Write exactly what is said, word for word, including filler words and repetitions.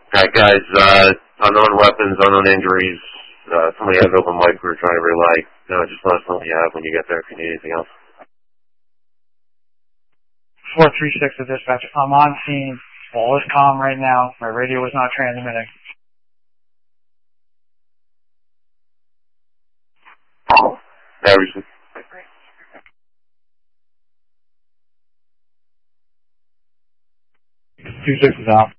Alright, guys, uh, unknown weapons, unknown injuries. Uh, somebody has open mic we were trying to relay. No, just let us know what you have when you get there if you need anything else. four three six to dispatch. I'm on scene. All is calm right now. My radio is not transmitting. Harrison. two six is out.